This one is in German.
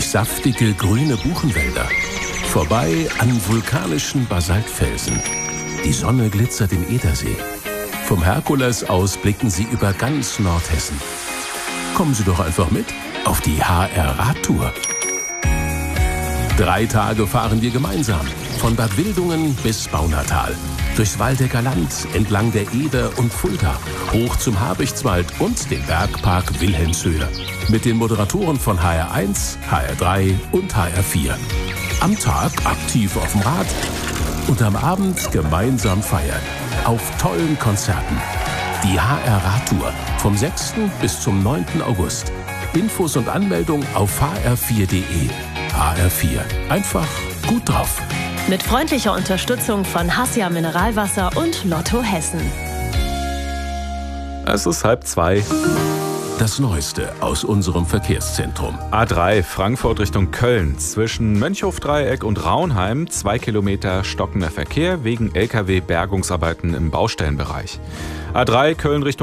saftige grüne Buchenwälder. Vorbei an vulkanischen Basaltfelsen. Die Sonne glitzert im Edersee. Vom Herkules aus blicken Sie über ganz Nordhessen. Kommen Sie doch einfach mit auf die HR-Radtour. 3 Tage fahren wir gemeinsam. Von Bad Wildungen bis Baunatal. Durchs Waldecker Land, entlang der Eder und Fulda, hoch zum Habichtswald und den Bergpark Wilhelmshöhe. Mit den Moderatoren von HR1, HR3 und HR4. Am Tag aktiv auf dem Rad und am Abend gemeinsam feiern. Auf tollen Konzerten. Die HR-Radtour vom 6. bis zum 9. August. Infos und Anmeldung auf hr4.de. HR4. Einfach gut drauf. Mit freundlicher Unterstützung von Hassia Mineralwasser und Lotto Hessen. Es ist 1:30. Das Neueste aus unserem Verkehrszentrum. A3 Frankfurt Richtung Köln. Zwischen Mönchhofdreieck und Raunheim 2 Kilometer stockender Verkehr wegen Lkw-Bergungsarbeiten im Baustellenbereich. A3 Köln Richtung